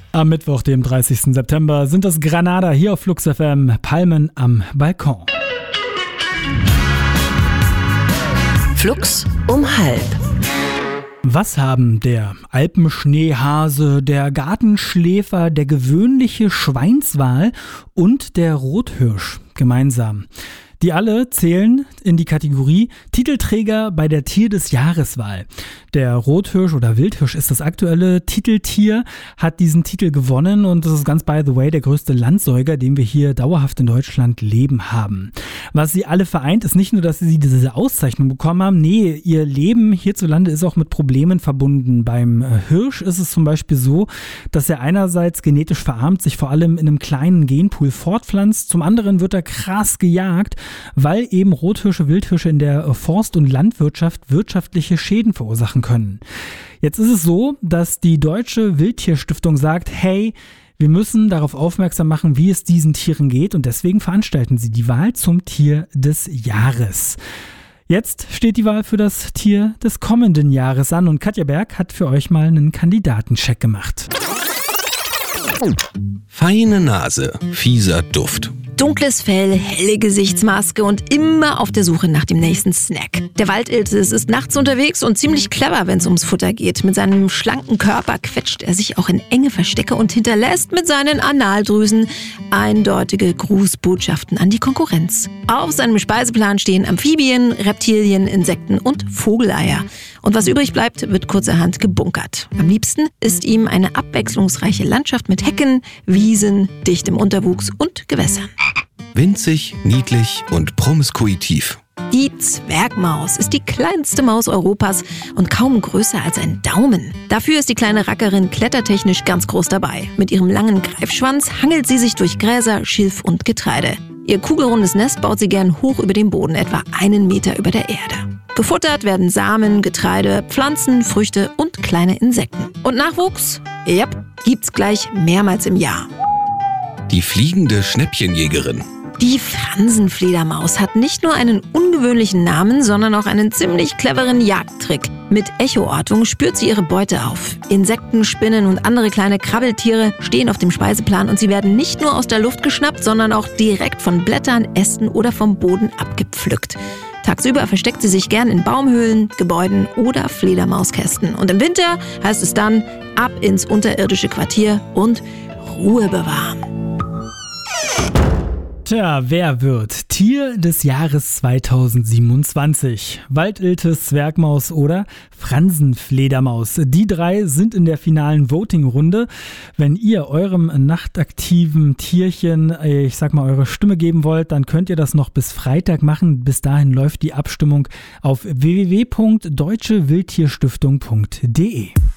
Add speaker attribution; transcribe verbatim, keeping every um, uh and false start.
Speaker 1: Am Mittwoch, dem dreißigsten September, sind es Granada hier auf Flux F M, Palmen am Balkon.
Speaker 2: Flux um halb.
Speaker 1: Was haben der Alpenschneehase, der Gartenschläfer, der gewöhnliche Schweinswal und der Rothirsch gemeinsam? Die alle zählen in die Kategorie Titelträger bei der Tier des Jahreswahl. Der Rothirsch oder Wildhirsch ist das aktuelle Titeltier, hat diesen Titel gewonnen und das ist ganz by the way der größte Landsäuger, den wir hier dauerhaft in Deutschland leben haben. Was sie alle vereint, ist nicht nur, dass sie diese Auszeichnung bekommen haben, nee, ihr Leben hierzulande ist auch mit Problemen verbunden. Beim Hirsch ist es zum Beispiel so, dass er einerseits genetisch verarmt, sich vor allem in einem kleinen Genpool fortpflanzt, zum anderen wird er krass gejagt, weil eben Rothirsche, Wildhirsche in der Forst- und Landwirtschaft wirtschaftliche Schäden verursachen können. Jetzt ist es so, dass die Deutsche Wildtierstiftung sagt, hey, wir müssen darauf aufmerksam machen, wie es diesen Tieren geht und deswegen veranstalten sie die Wahl zum Tier des Jahres. Jetzt steht die Wahl für das Tier des kommenden Jahres an und Katja Berg hat für euch mal einen Kandidatencheck gemacht.
Speaker 3: Feine Nase, fieser Duft.
Speaker 2: Dunkles Fell, helle Gesichtsmaske und immer auf der Suche nach dem nächsten Snack. Der Waldiltis ist nachts unterwegs und ziemlich clever, wenn es ums Futter geht. Mit seinem schlanken Körper quetscht er sich auch in enge Verstecke und hinterlässt mit seinen Analdrüsen eindeutige Grußbotschaften an die Konkurrenz. Auf seinem Speiseplan stehen Amphibien, Reptilien, Insekten und Vogeleier. Und was übrig bleibt, wird kurzerhand gebunkert. Am liebsten ist ihm eine abwechslungsreiche Landschaft mit Hecken, Wiesen, dichtem Unterwuchs und Gewässern.
Speaker 3: Winzig, niedlich und promiskuitiv.
Speaker 2: Die Zwergmaus ist die kleinste Maus Europas und kaum größer als ein Daumen. Dafür ist die kleine Rackerin klettertechnisch ganz groß dabei. Mit ihrem langen Greifschwanz hangelt sie sich durch Gräser, Schilf und Getreide. Ihr kugelrundes Nest baut sie gern hoch über dem Boden, etwa einen Meter über der Erde. Gefuttert werden Samen, Getreide, Pflanzen, Früchte und kleine Insekten. Und Nachwuchs? Ja, gibt's gleich mehrmals im Jahr.
Speaker 3: Die fliegende Schnäppchenjägerin.
Speaker 2: Die Fransenfledermaus hat nicht nur einen ungewöhnlichen Namen, sondern auch einen ziemlich cleveren Jagdtrick. Mit Echoortung spürt sie ihre Beute auf. Insekten, Spinnen und andere kleine Krabbeltiere stehen auf dem Speiseplan und sie werden nicht nur aus der Luft geschnappt, sondern auch direkt von Blättern, Ästen oder vom Boden abgepflückt. Tagsüber versteckt sie sich gern in Baumhöhlen, Gebäuden oder Fledermauskästen. Und im Winter heißt es dann ab ins unterirdische Quartier und Ruhe bewahren.
Speaker 1: Tja, wer wird Tier des Jahres zweitausendsiebenundzwanzig? Waldiltis, Zwergmaus oder Fransenfledermaus? Die drei sind in der finalen Voting-Runde. Wenn ihr eurem nachtaktiven Tierchen, ich sag mal, eure Stimme geben wollt, dann könnt ihr das noch bis Freitag machen. Bis dahin läuft die Abstimmung auf w w w punkt deutsche wildtierstiftung punkt d e.